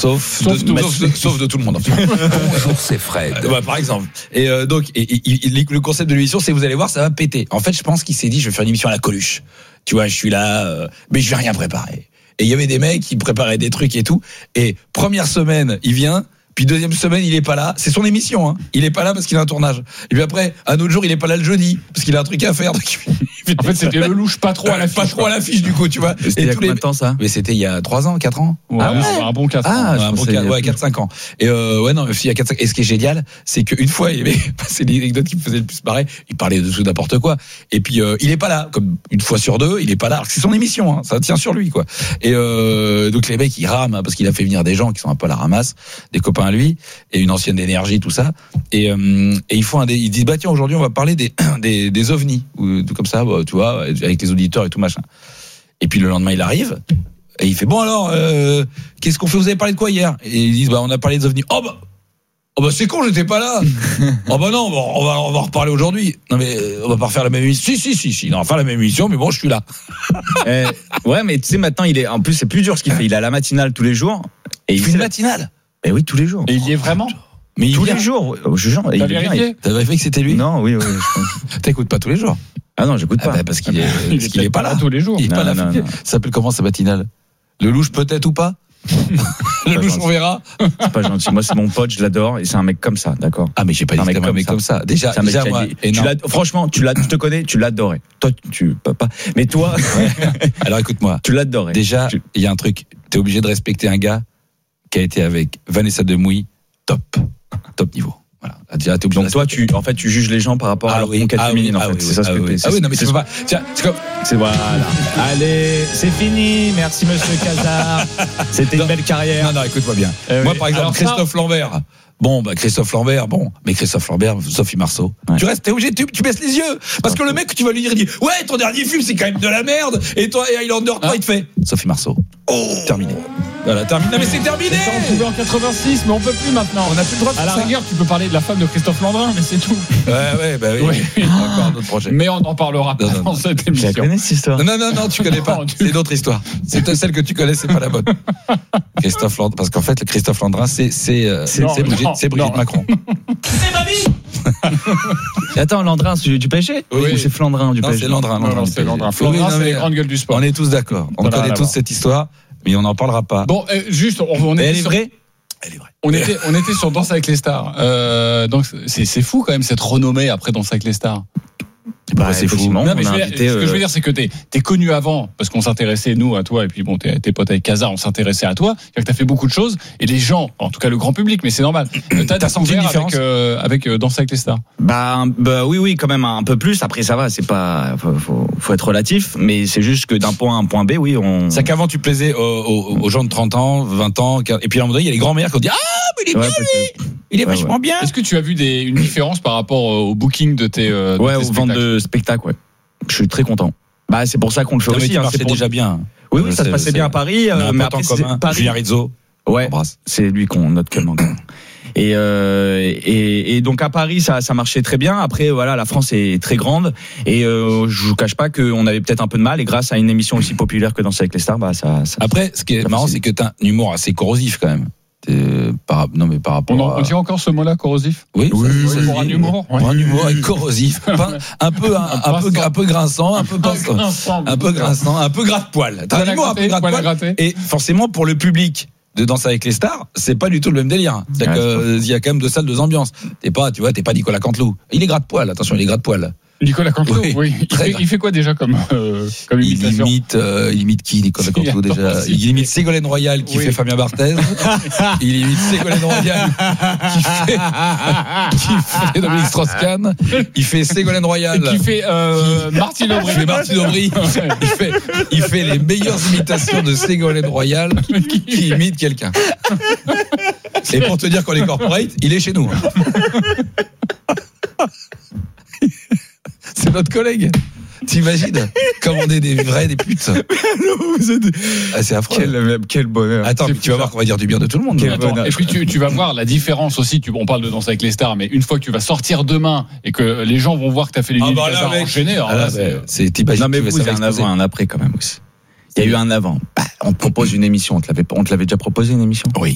Sauf de tout le monde. Bonjour, c'est Fred. Par exemple. Et donc, le concept de l'émission, c'est vous allez voir, ça va péter. En fait, je pense qu'il s'est dit, je vais faire une émission à la Coluche. Tu vois, je suis là, mais je vais rien préparer. Et il y avait des mecs qui préparaient des trucs et tout. Et première semaine, il vient. Puis deuxième semaine, il est pas là. C'est son émission, hein. Il est pas là parce qu'il a un tournage. Et puis après, un autre jour, il est pas là le jeudi parce qu'il a un truc à faire. Donc en fait, c'était le louche pas trop à l'affiche. Pas trop à l'affiche, du coup, tu vois. C'était il y a combien de temps, ça? Mais c'était il y a 3 ans, 4 ans. Ouais, un bon 4 ans. Un bon 4-5 ans. Et ouais, non, il y a 4-5 ans. Et ce qui est génial, c'est qu'une fois, il y avait, c'est l'anecdote qui me faisait le plus marrer. Il parlait de tout n'importe quoi. Et puis, il est pas là. Comme une fois sur deux, il est pas là. Alors que c'est son émission, hein. Ça tient sur lui, quoi. Et, donc les mecs, ils rament, hein, parce qu'il a fait venir des gens qui sont un peu à la ramasse, des copains à lui. Et une ancienne d'énergie, tout ça, et ils font ils disent bah tiens, aujourd'hui on va parler des ovnis ou tout comme ça, bah, tu vois, avec les auditeurs et tout machin. Et puis le lendemain il arrive et il fait bon alors qu'est-ce qu'on fait, vous avez parlé de quoi hier? Et ils disent bah on a parlé des ovnis. Oh bah c'est con, j'étais pas là. Oh bah non, on va en reparler aujourd'hui. Non mais on va pas refaire la même émission. Si, on va faire la même émission, mais bon, je suis là. Ouais, mais tu sais maintenant en plus c'est plus dur ce qu'il fait. Il a la matinale tous les jours et il fait une matinale. Eh oui, tous les jours. Et il y est vraiment? Mais tous les jours, je jure. T'as vérifié? T'as vérifié que c'était lui? Non, oui, je pense. T'écoutes pas tous les jours? Ah non, j'écoute pas. Bah parce qu'il est pas là tous les jours. Il est pas là. Non. Ça s'appelle comment sa matinale? Le louche peut-être ou pas? Le louche on verra. C'est pas gentil. Moi c'est mon pote, je l'adore et c'est un mec comme ça, d'accord. Ah mais j'ai pas dit un mec comme ça. Déjà moi, franchement, je te connais, tu l'adorais. Toi tu peux pas. Mais toi alors écoute-moi. Tu l'adorais. Déjà, il y a un truc, t'es obligé de respecter un gars qui a été avec Vanessa Demouy, top niveau. Voilà. Déjà, t'es obligé. Donc toi, tu juges les gens par rapport à leur conquête féminine, en fait. C'est ça ce que t'es. Ah oui, non mais c'est pas. Tiens, c'est voilà. Allez, c'est fini. Merci Monsieur Cazard. C'était une belle carrière. Non, écoute-moi bien. Moi, par exemple, Christophe Lambert. Bon, Christophe Lambert, Sophie Marceau. Ouais. Tu restes, t'es obligé, tu baisses les yeux. Parce que le mec, tu vas lui dire, il dit, ouais, ton dernier film, c'est quand même de la merde. Et toi, et Highlander 3, il te fait, Sophie Marceau. Terminé. Voilà, terminé. Non, mais c'est terminé. Ça, on pouvait en 86, mais on peut plus maintenant. On n'a plus le droit de faire ça. À la rigueur, tu peux parler de la femme de Christophe Landrin, mais c'est tout. Ouais, bah oui. Encore un autre projet. Mais on en parlera pas dans cette émission. Tu connais cette histoire? Non, tu connais pas. C'est une autre histoire. C'est celle que tu connais, c'est pas la bonne. Christophe Landrin, parce qu'en fait, le Christophe Landrin, c'est Brigitte Macron. C'est ma vie. Attends, Landrin, c'est du PSG? Oui. Ou c'est Flandrin du PSG? C'est Landrin. Non, c'est Landrin. Flandrin, c'est les grandes gueules du sport. On est tous d'accord. On connaît tous cette histoire, mais on n'en parlera pas. Bon, juste, on est. Elle est vraie. Elle est vraie. On était sur Danse avec les stars. Donc c'est fou quand même cette renommée après Danse avec les stars. C'est fou. Non, mais ce que je veux dire, c'est que t'es connu avant, parce qu'on s'intéressait, nous, à toi, et puis bon, tes potes avec Casa, on s'intéressait à toi, c'est-à-dire que t'as fait beaucoup de choses, et les gens, en tout cas le grand public, mais c'est normal, t'as senti une différence avec Danse avec les stars? Bah oui, quand même un peu plus. Après, ça va, c'est pas, faut être relatif, mais c'est juste que d'un point A à un point B, oui, C'est qu'avant, tu plaisais aux gens de 30 ans, 20 ans, et puis à un moment donné, il y a les grands-mères qui ont dit, ah, mais il est bien, lui! Il est vachement bien. Est-ce que tu as vu une différence par rapport au booking de tes aux ventes de spectacles, ouais. Je suis très content. Bah, c'est pour ça qu'on le fait aussi. Ça marchait déjà bien. Oui, ça se passait bien à Paris. Mais après, Julien Rizzo. Ouais. C'est lui qu'on note tellement. Et donc à Paris ça marchait très bien. Après voilà, la France est très grande et je vous cache pas qu'on avait peut-être un peu de mal, et grâce à une émission aussi populaire que Danser avec les stars, ça après ce qui est marrant, c'est que t'as un humour assez corrosif quand même. Par rapport on dit encore ce mot-là, corrosif? Oui, pour un humour. Pour un humour corrosif, un peu grinçant, un peu grinçant, un peu gratte-poil. T'as un humour un peu gratte-poil. Et forcément pour le public de Danser avec les stars, c'est pas du tout le même délire. C'est-à-dire qu'il y a quand même deux salles, deux ambiances. T'es pas Nicolas Canteloup. Il est gratte-poil, attention, il est gratte-poil. Nicolas Canteloup, oui. Il fait quoi déjà comme imitation? Il imite qui, Nicolas Canteloup, déjà? Il imite Ségolène Royal qui fait Fabien Barthez. Il imite Ségolène Royal qui fait Dominique Strauss-Kahn. Il fait Ségolène Royal qui fait Martine Aubry. Il fait les meilleures imitations de Ségolène Royal qui imite quelqu'un. Et pour te dire qu'on est corporate, il est chez nous. C'est notre collègue. T'imagines comme on est des putes. C'est affreux. Quel bonheur. Attends, tu vas voir qu'on va dire du bien de tout le monde. Et puis tu vas voir la différence aussi. On parle de Danse avec les stars, mais une fois que tu vas sortir demain et que les gens vont voir que t'as fait les nuits enchaînées, c'est t'imagines. Non mais vous, il y a un avant, un après quand même aussi. Il y a eu un avant. On te propose une émission. On te l'avait déjà proposé une émission? Oui.